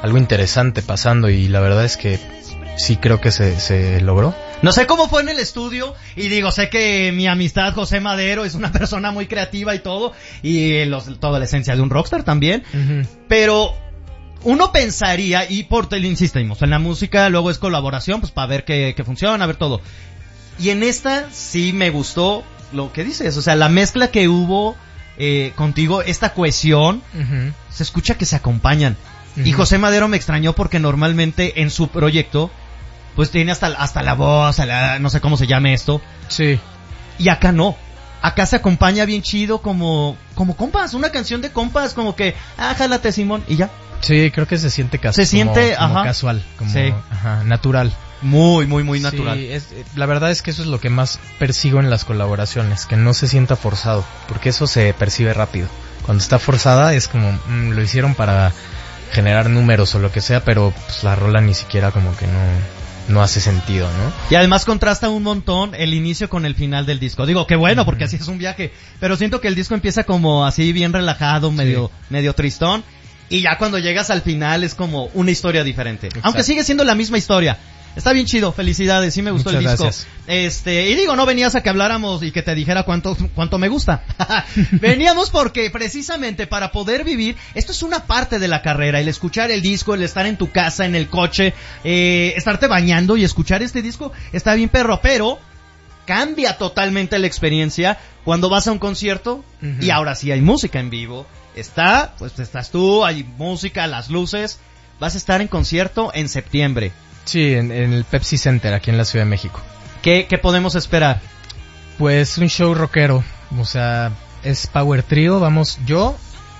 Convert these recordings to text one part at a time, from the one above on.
algo interesante pasando, y la verdad es que sí creo que se logró. No sé cómo fue en el estudio, y digo, sé que mi amistad José Madero es una persona muy creativa y todo, y toda la esencia de un rockstar también, pero uno pensaría, y insistimos, en la música luego es colaboración, pues para ver que funciona, a ver todo. Y en esta sí me gustó lo que dices, o sea, la mezcla que hubo contigo, esta cohesión, se escucha que se acompañan. Y José Madero me extrañó porque normalmente en su proyecto pues tiene hasta la voz, no sé cómo se llame esto. Sí. Y acá no. Acá se acompaña bien chido como compas, una canción de compas, como que, jálate Simón, y ya. Sí, creo que se siente casual. Se siente, como casual, como sí. Natural. Muy, muy, muy natural. Sí, la verdad es que eso es lo que más persigo en las colaboraciones, que no se sienta forzado, porque eso se percibe rápido. Cuando está forzada es como, lo hicieron para generar números o lo que sea, pero pues la rola ni siquiera como que no hace sentido, ¿no? Y además contrasta un montón el inicio con el final del disco. Digo, qué bueno, porque así es un viaje, pero siento que el disco empieza como así bien relajado, medio tristón, y ya cuando llegas al final es como una historia diferente. Exacto. Aunque sigue siendo la misma historia. Está bien chido, felicidades, sí me gustó. Muchas el disco. Gracias. Y digo, no venías a que habláramos y que te dijera cuánto me gusta. Veníamos porque precisamente para poder vivir, esto es una parte de la carrera, el escuchar el disco, el estar en tu casa, en el coche, estarte bañando y escuchar este disco, está bien perro, pero cambia totalmente la experiencia cuando vas a un concierto y ahora sí hay música en vivo. Pues estás tú, hay música, las luces, vas a estar en concierto en septiembre. Sí, en el Pepsi Center, aquí en la Ciudad de México. ¿Qué podemos esperar? Pues un show rockero, o sea, es Power Trio, vamos yo,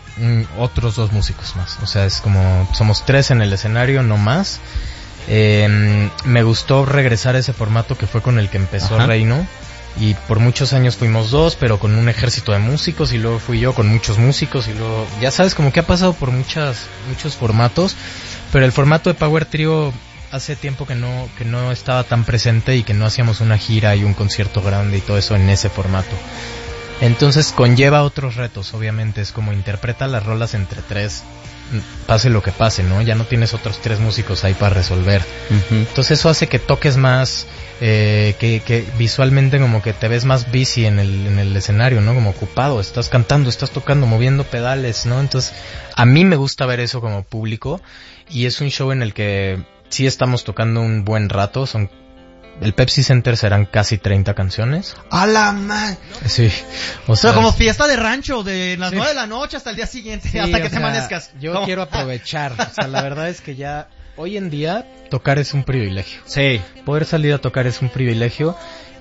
otros 2 músicos más, o sea, es como, somos 3 en el escenario, no más. Me gustó regresar a ese formato que fue con el que empezó Reino, y por muchos años fuimos 2, pero con un ejército de músicos, y luego fui yo con muchos músicos, y luego, ya sabes, como que ha pasado por muchos formatos, pero el formato de Power Trio hace tiempo que no estaba tan presente, y que no hacíamos una gira y un concierto grande y todo eso en ese formato. Entonces conlleva otros retos, obviamente, es como interpreta las rolas entre 3, pase lo que pase, ¿no? Ya no tienes otros 3 músicos ahí para resolver. Entonces eso hace que toques más, que visualmente como que te ves más busy en el escenario, ¿no? Como ocupado, estás cantando, estás tocando, moviendo pedales, ¿no? Entonces a mí me gusta ver eso como público, y es un show en el que sí estamos tocando un buen rato. El Pepsi Center serán casi 30 canciones. ¡A la madre! Sí. O sea, como fiesta de rancho, de las 9 de la noche hasta el día siguiente, sí, hasta que te amanezcas. Yo quiero aprovechar. O sea, la verdad es que ya hoy en día tocar es un privilegio. Sí. Poder salir a tocar es un privilegio,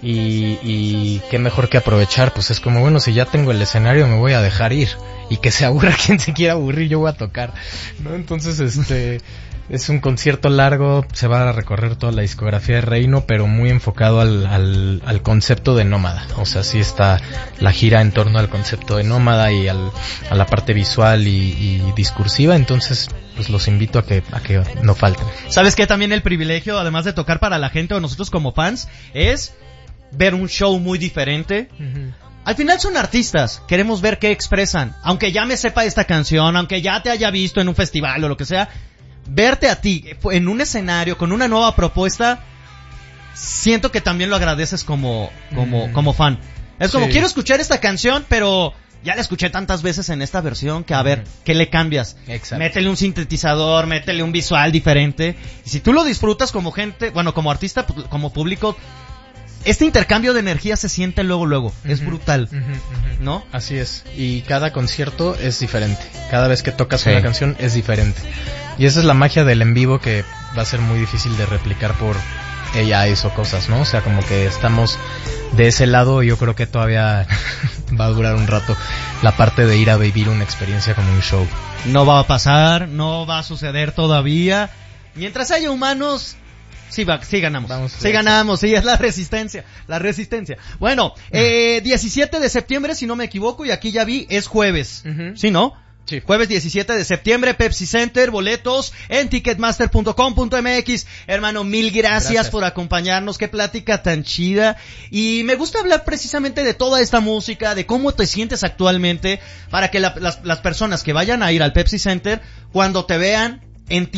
y qué mejor que aprovechar. Pues es como, bueno, si ya tengo el escenario, me voy a dejar ir. Y que se aburra quien se quiera aburrir, yo voy a tocar, ¿no? Entonces, es un concierto largo, se va a recorrer toda la discografía de Reino, pero muy enfocado al concepto de nómada. O sea, sí está la gira en torno al concepto de nómada y a la parte visual y discursiva. Entonces, pues los invito a que no falten. ¿Sabes qué? También el privilegio, además de tocar para la gente o nosotros como fans, es ver un show muy diferente. Al final son artistas, queremos ver qué expresan. Aunque ya me sepa esta canción, aunque ya te haya visto en un festival o lo que sea, verte a ti en un escenario con una nueva propuesta, siento que también lo agradeces como fan. Es como, quiero escuchar esta canción, pero ya la escuché tantas veces en esta versión que a ver, ¿qué le cambias? Exacto. Métele un sintetizador, métele un visual diferente. Y si tú lo disfrutas como gente, bueno, como artista, como público, este intercambio de energía se siente luego. Es brutal, ¿no? Así es. Y cada concierto es diferente. Cada vez que tocas una canción es diferente. Y esa es la magia del en vivo, que va a ser muy difícil de replicar por AIs o cosas, ¿no? O sea, como que estamos de ese lado. Yo creo que todavía va a durar un rato la parte de ir a vivir una experiencia como un show. No va a pasar, no va a suceder todavía. Mientras haya humanos, sí ganamos. Sí, es la resistencia. Bueno, 17 de septiembre, si no me equivoco, y aquí ya vi, es jueves. ¿Sí, no? Sí. Jueves 17 de septiembre, Pepsi Center, boletos en ticketmaster.com.mx. Hermano, mil gracias por acompañarnos, qué plática tan chida. Y me gusta hablar precisamente de toda esta música, de cómo te sientes actualmente, para que las personas que vayan a ir al Pepsi Center, cuando te vean, entiendan